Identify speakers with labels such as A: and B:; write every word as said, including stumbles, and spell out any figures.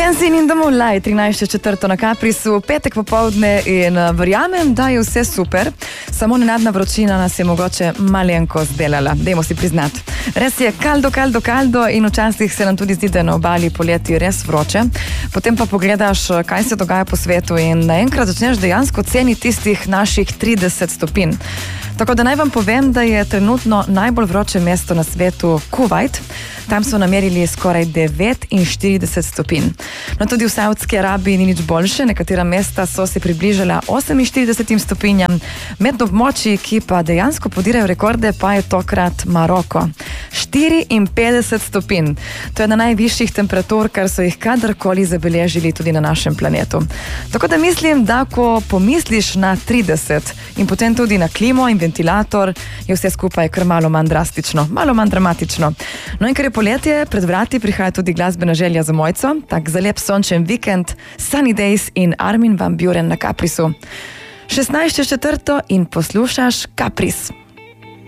A: Dancing in the Moonlight, trinajsto četrto na Caprisu, petek popovdne in verjamem, da je vse super, samo nenadna vročina nas je mogoče malenko zdelala, dajmo si priznati. Res je kaldo, kaldo, kaldo in včasih se nam tudi zdi, da je na obali poleti res vroče, potem pa pogledaš, kaj se dogaja po svetu in naenkrat začneš dejansko ceniti tistih naših trideset stopinj. Tako da naj vam povem, da je trenutno najbolj vroče mesto na svetu Kuvajt. Tam so namerili skoraj devetinštirideset stopinj. No, tudi v Saudski Arabiji ni nič boljše, nekatera mesta so se približala oseminštiridesetim stopinjam. Med območji, ki pa dejansko podirajo rekorde, pa je tokrat Maroko. štiriinpetdeset stopinj. To je na najvišjih temperatur, kar so jih kadarkoli zabeležili tudi na našem planetu. Tako da mislim, da ko pomisliš na trideset in potem tudi na klimo in ventilator, je vse skupaj kar malo manj drastično, malo manj dramatično. No in ker je poletje, pred vrati prihaja tudi glasbena želja za Mojco, tak za lep sončen vikend, Sunny Days in Armin van Buuren na Caprisu. šestnajsto četrto in poslušaš Capris.